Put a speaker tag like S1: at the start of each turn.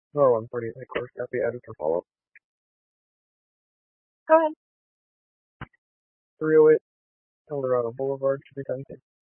S1: Another 140 like course copy added for follow-up.
S2: Go ahead.
S1: 308 Eldorado Boulevard should be 10K.